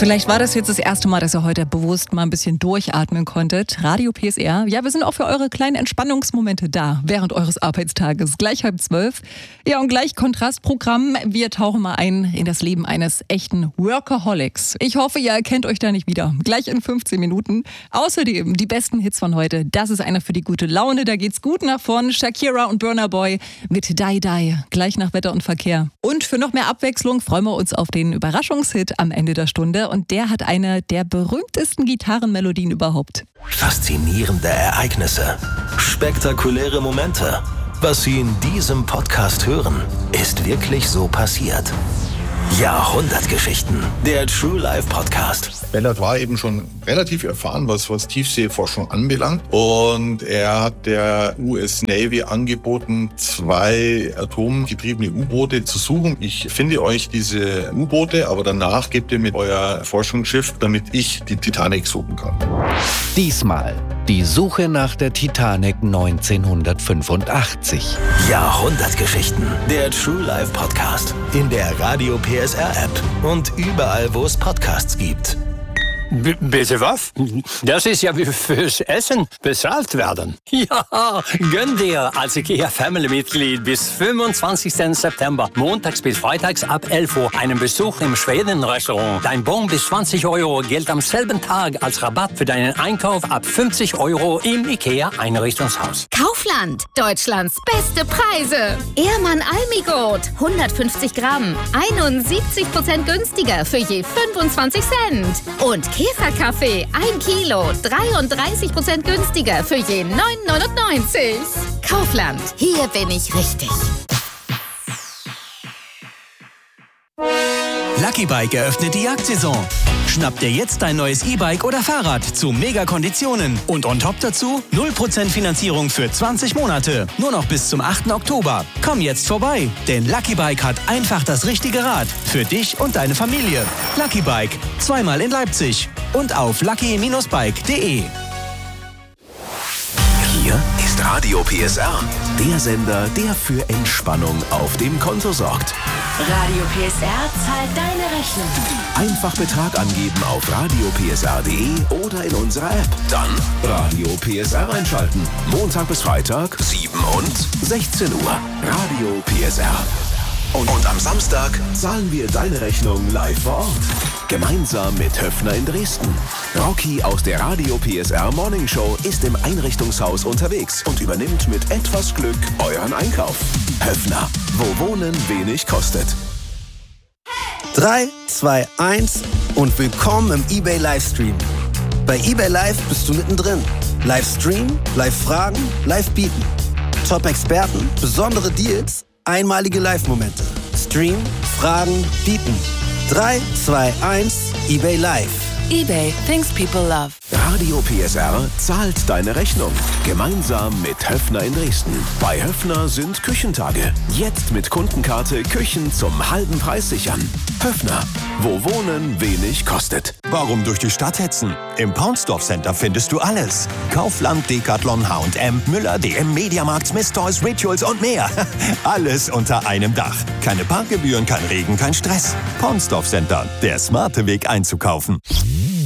Vielleicht war das jetzt das erste Mal, dass ihr heute bewusst mal ein bisschen durchatmen konntet. Radio PSR, ja, wir sind auch für eure kleinen Entspannungsmomente da, während eures Arbeitstages. Gleich 11:30. Ja, und gleich Kontrastprogramm. Wir tauchen mal ein in das Leben eines echten Workaholics. Ich hoffe, ihr erkennt euch da nicht wieder. Gleich in 15 Minuten. Außerdem die besten Hits von heute. Das ist einer für die gute Laune. Da geht's gut nach vorn. Shakira und Burna Boy mit Die Die. Gleich nach Wetter und Verkehr. Und für noch mehr Abwechslung freuen wir uns auf den Überraschungshit am Ende der Stunde. Und der hat eine der berühmtesten Gitarrenmelodien überhaupt. Faszinierende Ereignisse, spektakuläre Momente. Was Sie in diesem Podcast hören, ist wirklich so passiert. Jahrhundertgeschichten, der True Life Podcast. Bellard war eben schon relativ erfahren, was Tiefseeforschung anbelangt. Und er hat der US Navy angeboten, 2 atomgetriebene U-Boote zu suchen. Ich finde euch diese U-Boote, aber danach gebt ihr mir euer Forschungsschiff, damit ich die Titanic suchen kann. Diesmal die Suche nach der Titanic 1985. Jahrhundertgeschichten, der True Life Podcast. In der Radio PSR App und überall, wo es Podcasts gibt. Bitte was? Das ist ja wie fürs Essen bezahlt werden. Ja, gönn dir als IKEA-Family-Mitglied bis 25. September, montags bis freitags ab 11 Uhr, einen Besuch im Schweden-Restaurant. Dein Bon bis 20 € gilt am selben Tag als Rabatt für deinen Einkauf ab 50 € im IKEA-Einrichtungshaus. Kaufland, Deutschlands beste Preise. Ehrmann Almigurt, 150 Gramm, 71% günstiger für je 25 Cent. Und Käferkaffee, 1 Kilo, 33% günstiger für je 9,99. Kaufland, hier bin ich richtig. Lucky Bike eröffnet die Jagdsaison. Schnapp dir jetzt dein neues E-Bike oder Fahrrad zu Mega-Konditionen. Und on top dazu 0% Finanzierung für 20 Monate. Nur noch bis zum 8. Oktober. Komm jetzt vorbei, denn Lucky Bike hat einfach das richtige Rad. Für dich und deine Familie. Lucky Bike, zweimal in Leipzig. Und auf lucky-bike.de. Hier ist Radio PSR, der Sender, der für Entspannung auf dem Konto sorgt. Radio PSR zahlt deine Rechnung. Einfach Betrag angeben auf radiopsr.de oder in unserer App. Dann Radio PSR einschalten. Montag bis Freitag, 7 und 16 Uhr. Radio PSR. Und am Samstag zahlen wir deine Rechnung live vor Ort. Gemeinsam mit Höfner in Dresden. Rocky aus der Radio PSR Morning Show ist im Einrichtungshaus unterwegs und übernimmt mit etwas Glück euren Einkauf. Höfner, wo Wohnen wenig kostet. 3, 2, 1 und willkommen im eBay Livestream. Bei eBay Live bist du mittendrin. Livestream, Live-Fragen, Live-Bieten. Top-Experten, besondere Deals, einmalige Live-Momente. Stream, Fragen, Bieten. 3, 2, 1, eBay Live. eBay, things people love. Radio PSR zahlt deine Rechnung. Gemeinsam mit Höfner in Dresden. Bei Höfner sind Küchentage. Jetzt mit Kundenkarte Küchen zum halben Preis sichern. Höfner, wo Wohnen wenig kostet. Warum durch die Stadt hetzen? Im Paunsdorf Center findest du alles. Kaufland, Decathlon, H&M, Müller, DM, Mediamarkt, Smith Toys, Rituals und mehr. Alles unter einem Dach. Keine Parkgebühren, kein Regen, kein Stress. Paunsdorf Center, der smarte Weg einzukaufen.